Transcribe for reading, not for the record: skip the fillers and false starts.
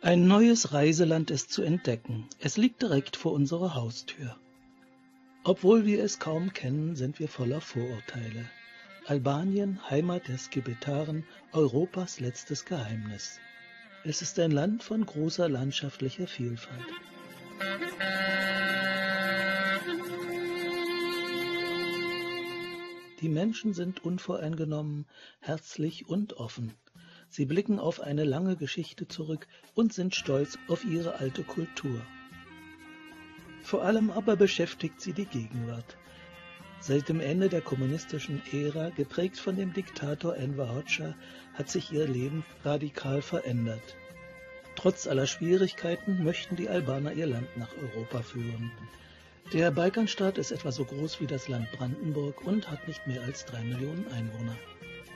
Ein neues Reiseland ist zu entdecken. Es liegt direkt vor unserer Haustür. Obwohl wir es kaum kennen, sind wir voller Vorurteile. Albanien, Heimat der Skibetaren, Europas letztes Geheimnis. Es ist ein Land von großer landschaftlicher Vielfalt. Die Menschen sind unvoreingenommen, herzlich und offen. Sie blicken auf eine lange Geschichte zurück und sind stolz auf ihre alte Kultur. Vor allem aber beschäftigt sie die Gegenwart. Seit dem Ende der kommunistischen Ära, geprägt von dem Diktator Enver Hoxha, hat sich ihr Leben radikal verändert. Trotz aller Schwierigkeiten möchten die Albaner ihr Land nach Europa führen. Der Balkanstaat ist etwa so groß wie das Land Brandenburg und hat nicht mehr als 3 Millionen Einwohner.